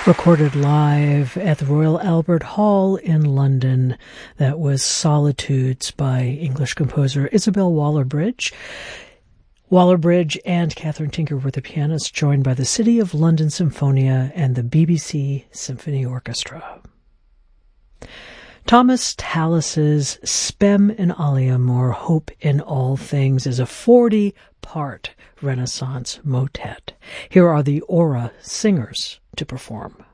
Recorded live at the Royal Albert Hall in London. That was Solitudes by English composer Isabel Waller-Bridge. Waller-Bridge and Catherine Tinker were the pianists, joined by the City of London Symphonia and the BBC Symphony Orchestra. Thomas Tallis's Spem in Alium, or Hope in All Things, is a 40-part Renaissance motet. Here are the Aura Singers to perform.